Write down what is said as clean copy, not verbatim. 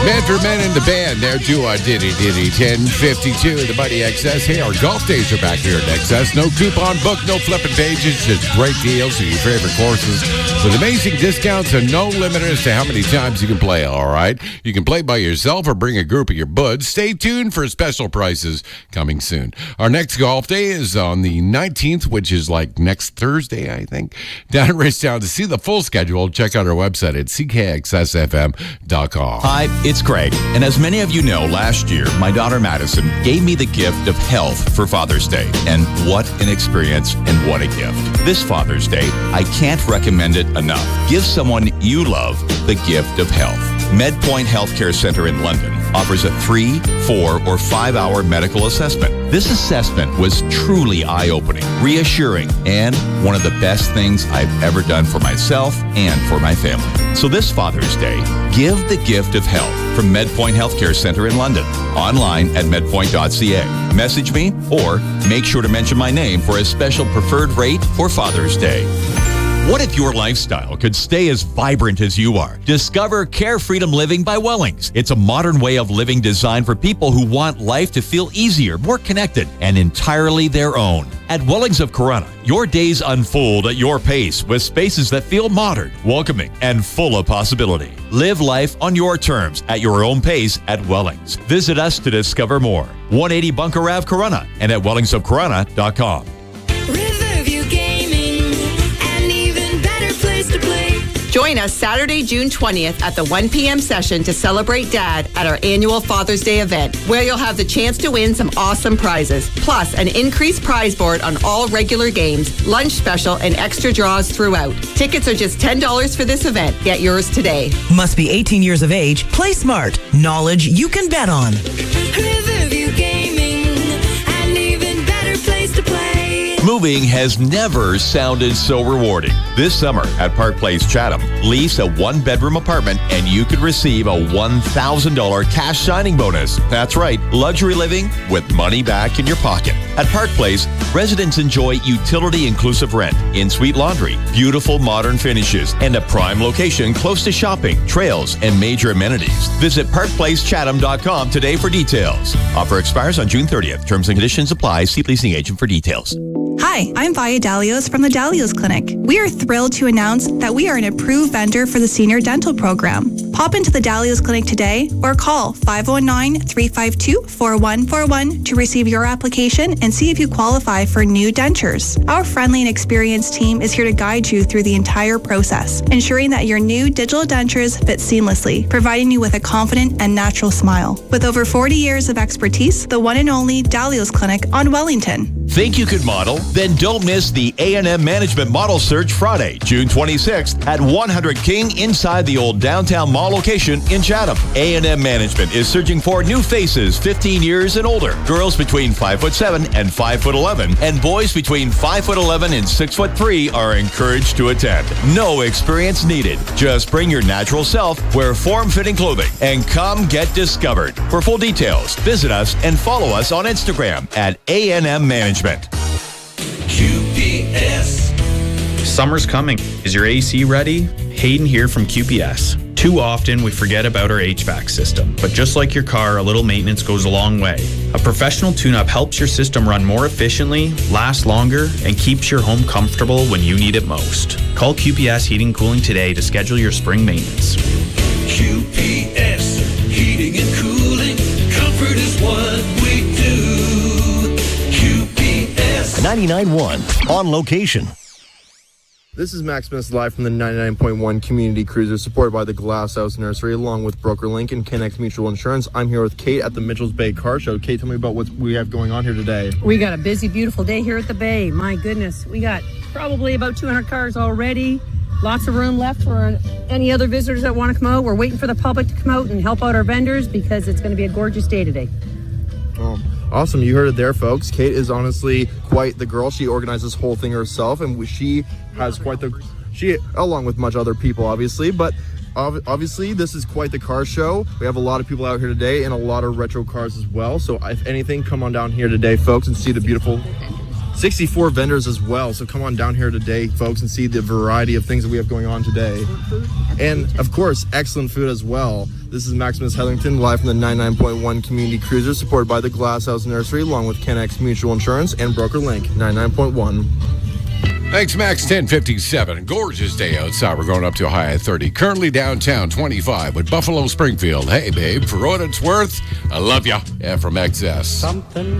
Manfred Men in the band there to Diddy 1052 in the Mighty XS. Hey, our golf days are back here at XS. No coupon book, no flipping pages, just great deals on your favorite courses with amazing discounts and no limit as to how many times you can play, all right? You can play by yourself or bring a group of your buds. Stay tuned for special prices coming soon. Our next golf day is on the 19th, which is like next Thursday, I think, down at Racetown. To see the full schedule, check out our website at ckxsfm.com. Hi, it's Craig, and as many of you know, last year, my daughter Madison gave me the gift of health for Father's Day, and what an experience and what a gift. This Father's Day, I can't recommend it enough. Give someone you love the gift of health. MedPoint Healthcare Center in London offers a 3, 4, or 5-hour medical assessment. This assessment was truly eye-opening, reassuring, and one of the best things I've ever done for myself and for my family. So this Father's Day, give the gift of health from MedPoint Healthcare Center in London. Online at medpoint.ca. Message me or make sure to mention my name for a special preferred rate for Father's Day. What if your lifestyle could stay as vibrant as you are? Discover Care Freedom Living by Wellings. It's a modern way of living designed for people who want life to feel easier, more connected, and entirely their own. At Wellings of Corunna, your days unfold at your pace with spaces that feel modern, welcoming, and full of possibility. Live life on your terms at your own pace at Wellings. Visit us to discover more. 180 Bunker Ave, Corunna, and at wellingsofcorunna.com. Join us Saturday, June 20th at the 1 p.m. session to celebrate Dad at our annual Father's Day event, where you'll have the chance to win some awesome prizes, plus an increased prize board on all regular games, lunch special, and extra draws throughout. Tickets are just $10 for this event. Get yours today. Must be 18 years of age. Play smart. Knowledge you can bet on. Riverview Gaming, an even better place to play. Moving has never sounded so rewarding. This summer at Park Place Chatham, lease a one-bedroom apartment and you could receive a $1,000 cash signing bonus. That's right, luxury living with money back in your pocket. At Park Place, residents enjoy utility-inclusive rent, in-suite laundry, beautiful modern finishes, and a prime location close to shopping, trails, and major amenities. Visit parkplacechatham.com today for details. Offer expires on June 30th. Terms and conditions apply. See leasing agent for details. Hi, I'm Via Dalios from the Dalios Clinic. We are thrilled to announce that we are an approved vendor for the Senior Dental Program. Pop into the Dalios Clinic today or call 509-352-4141 to receive your application and see if you qualify for new dentures. Our friendly and experienced team is here to guide you through the entire process, ensuring that your new digital dentures fit seamlessly, providing you with a confident and natural smile. With over 40 years of expertise, the one and only Dalios Clinic on Wellington. Think you could model? Then don't miss the A&M Management Model Search Friday, June 26th at 100 King inside the old downtown mall location in Chatham. A&M Management is searching for new faces 15 years and older. Girls between 5'7" and 5'11", and boys between 5'11" and 6'3" are encouraged to attend. No experience needed. Just bring your natural self, wear form-fitting clothing, and come get discovered. For full details, visit us and follow us on Instagram at A&M Management. QPS. Summer's coming. Is your AC ready? Hayden here from QPS. Too often we forget about our HVAC system, but just like your car, a little maintenance goes a long way. A professional tune-up helps your system run more efficiently, last longer, and keeps your home comfortable when you need it most. Call QPS Heating and Cooling today to schedule your spring maintenance. QPS, heating and cooling, comfort is what we do. QPS 99.1 on location. This is Max Smith live from the 99.1 Community Cruiser, supported by the Glass House Nursery, along with Broker Lincoln, Kennex Mutual Insurance. I'm here with Kate at the Mitchells Bay Car Show. Kate, tell me about what we have going on here today. We got a busy, beautiful day here at the Bay. My goodness, we got probably about 200 cars already. Lots of room left for any other visitors that want to come out. We're waiting for the public to come out and help out our vendors because it's going to be a gorgeous day today. Oh, awesome. You heard it there, folks. Kate is honestly quite the girl. She organized this whole thing herself, and she has quite the... She, along with much other people, obviously, but obviously this is quite the car show. We have a lot of people out here today and a lot of retro cars as well. So if anything, come on down here today, folks, and see the beautiful 64 vendors as well. So come on down here today, folks, and see the variety of things that we have going on today. And, of course, excellent food as well. This is Maximus Heatherington, live from the 99.1 Community Cruiser, supported by the Glass House Nursery, along with Kennex Mutual Insurance and Broker Link, 99.1. Thanks, Max. 10:57. Gorgeous day outside. We're going up to a high of 30. Currently downtown, 25 with Buffalo Springfield. Hey, babe, for what it's worth, I love ya. Yeah, from XS.